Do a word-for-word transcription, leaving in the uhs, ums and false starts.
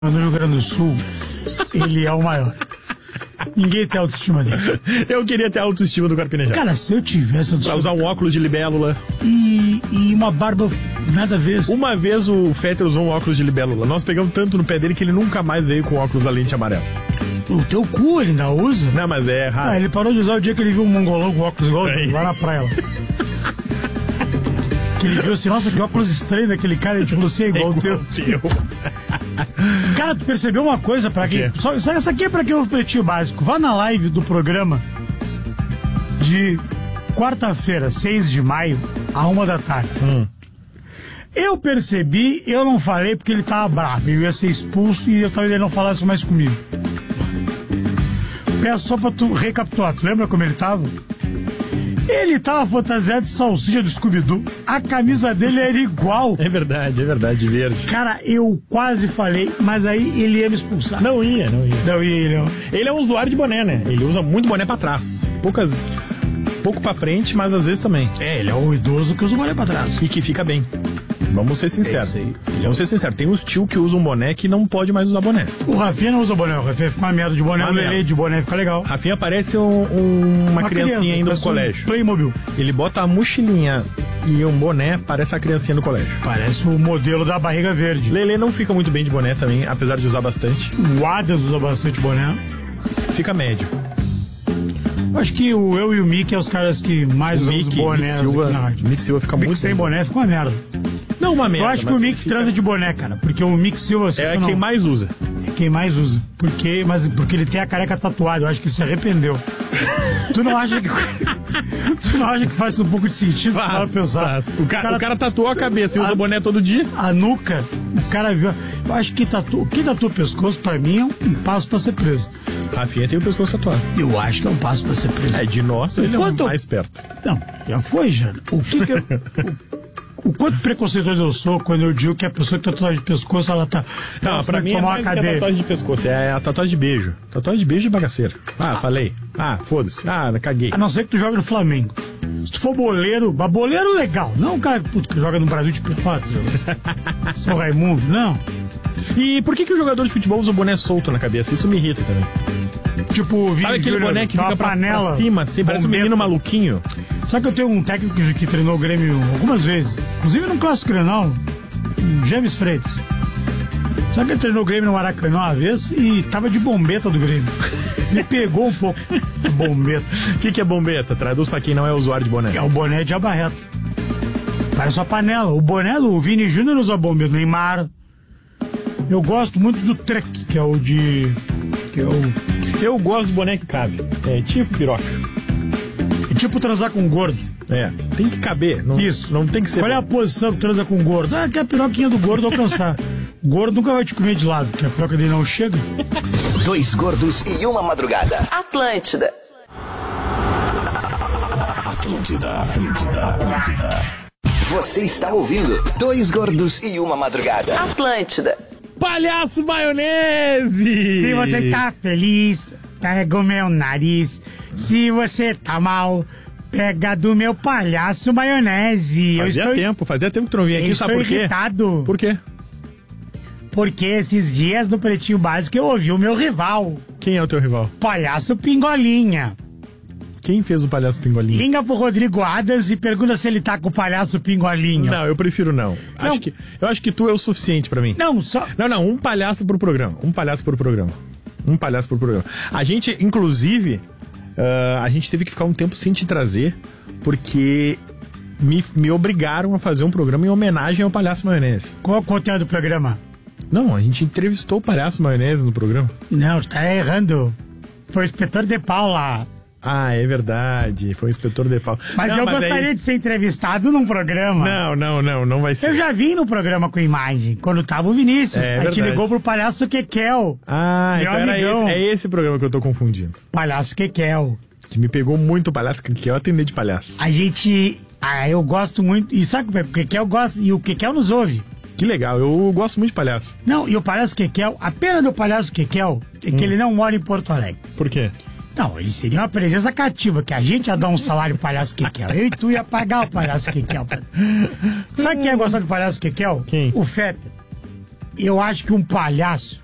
no Rio Grande do Sul, ele é o maior. Ninguém tem autoestima dele. Eu queria ter a autoestima do Carpinejar. Cara, se eu tivesse Pra usar um óculos de libélula. E, e uma barba nada a ver. Uma vez o Fetter usou um óculos de libélula. Nós pegamos tanto no pé dele que ele nunca mais veio com óculos da lente amarela. O teu cu ele ainda usa? Não, mas é raro. Ah, ele parou de usar o dia que ele viu um mongolão com óculos igual é. lá na praia. Lá. Que ele viu assim, nossa, que óculos estranho daquele cara. Ele falou assim, é igual, igual o teu. teu. Cara, tu percebeu uma coisa pra quem... Só, essa aqui é pra quem ouve o Pretinho Básico. Vá na live do programa de quarta-feira, seis de maio, a uma da tarde. Hum. Eu percebi, eu não falei porque ele tava bravo. Eu ia ser expulso e eu talvez ele não falasse mais comigo. Peço só pra tu recapitular. Tu lembra como ele tava? Ele tava fantasiado de salsicha do Scooby-Doo. A camisa dele era igual. É verdade, é verdade, verde. Cara, eu quase falei, mas aí ele ia me expulsar. Não ia, não ia. Não ia, ele não. Ele é um usuário de boné, né? Ele usa muito boné pra trás. Poucas... Pouco pra frente, mas às vezes também. É, ele é o idoso que usa o boné pra trás. E que fica bem. Vamos ser sinceros. É Vamos ser sinceros. Tem uns tio que usam um boné que não pode mais usar boné. O Rafinha não usa boné. O Rafinha fica uma merda de boné. Uma o Lelê de boné fica legal. Rafinha parece um, um, uma, uma criancinha criança, indo pro colégio. Um Playmobil. Ele bota a mochilinha e um boné, parece a criancinha no colégio. Parece o modelo da barriga verde. Lelê não fica muito bem de boné também, apesar de usar bastante. O Adams usa bastante boné. Fica médio. Acho que o eu e o Mickey é os caras que mais usam os bonés. O Mick Silva fica o Mick muito sem boné fica uma merda. Não, uma merda. Eu acho que o Mick fica... transa de boné, cara. Porque o Mick Silva... É quem não... mais usa. É quem mais usa. Porque, mas, porque ele tem a careca tatuada. Eu acho que ele se arrependeu. Tu não acha que... tu não acha que faz um pouco de sentido? Faz, pensar? faz. O, ca... o, cara... o cara tatuou a cabeça e usa boné todo dia. A nuca, o cara viu... Eu acho que tatu... quem tatua o pescoço, pra mim, é um passo pra ser preso. Rafinha tem o pescoço tatuado. Eu acho que é um passo pra ser preso. É, de nós, ele Enquanto... é o mais perto. Não, já foi, já. O que que eu... O quanto preconceituoso eu sou quando eu digo que a pessoa que tem tatuagem de pescoço, ela tá... Não, pra mim é mais que a tatuagem de pescoço, é a tatuagem de beijo. Tatuagem de beijo é bagaceira. Ah, ah. falei. Ah, foda-se. Ah, caguei. A não ser que tu joga no Flamengo. Se tu for boleiro, mas boleiro legal. Não um cara puto, que joga no Brasil de Pepota. São Raimundo, não. E por que que o jogador de futebol usa o boné solto na cabeça? Isso me irrita também. Tipo, o Sabe aquele Júnior, boné que fica pra, panela, pra cima, assim, parece um menino maluquinho? Sabe que eu tenho um técnico que, que treinou o Grêmio algumas vezes, inclusive no Clássico Grenal, o James Freitas. Sabe que ele treinou o Grêmio no Maracanã uma vez e tava de bombeta do Grêmio. Ele pegou um pouco a bombeta. O que, que é bombeta? Traduz pra quem não é usuário de boné. É o boné de abarreto. Parece uma panela. O boné do Vini Júnior usa bombeta. Neymar. Eu gosto muito do Trek, que é o de... que é o... Eu gosto do boné que cabe. É tipo piroca. É tipo transar com gordo. É, tem que caber. Não, Isso. Não tem que ser. Qual é a posição que transa com gordo? Ah, que é a piroquinha do gordo alcançar. O gordo nunca vai te comer de lado, porque a piroca dele não chega. Dois gordos e uma madrugada. Atlântida. Atlântida. Atlântida. Atlântida. Você está ouvindo Dois Gordos e uma Madrugada. Atlântida. Palhaço Maionese! Se você está feliz, pega o meu nariz. Se você tá mal, pega do meu palhaço Maionese. Fazia eu estou... tempo, fazia tempo que tu não vinha aqui, sabe por quê? Irritado. Por quê? Porque esses dias no Pretinho Básico eu ouvi o meu rival. Quem é o teu rival? Palhaço Pingolinha. Quem fez o palhaço Pingolinha? Liga pro Rodrigo Adas e pergunta se ele tá com o palhaço Pingolinha. Não, eu prefiro não. não. Acho que, eu acho que tu é o suficiente pra mim. Não, só... Não, não, um palhaço por programa. Um palhaço por programa. Um palhaço por programa. A gente, inclusive, uh, a gente teve que ficar um tempo sem te trazer, porque me, me obrigaram a fazer um programa em homenagem ao Palhaço Maionese. Qual é o conteúdo do programa? Não, a gente entrevistou o Palhaço Maionese no programa. Não, tu tá errando. Foi o Inspetor de Paula. Ah, é verdade. Foi o Inspetor de Paula. Mas não, eu mas gostaria aí... de ser entrevistado num programa. Não, não, não, não vai ser. Eu já vim no programa com imagem, quando tava o Vinícius. É, a gente ligou pro Palhaço Kekel. Ah, então era esse, é esse programa que eu tô confundindo. Palhaço Kekel. Que me pegou muito o Palhaço Kekel, atender de palhaço. A gente... Ah, eu gosto muito... E sabe o Kekel gosta? E o Kekel nos ouve. Que legal, eu gosto muito de palhaço. Não, e o Palhaço Kekel... A pena do Palhaço Kekel é que hum. ele não mora em Porto Alegre. Por quê? Não, ele seria uma presença cativa, que a gente ia dar um salário pro Palhaço Kekel. Eu e tu ia pagar o Palhaço Kekel. Sabe quem ia gostar do Palhaço Kekel? Quem? O Fetter. Eu acho que um palhaço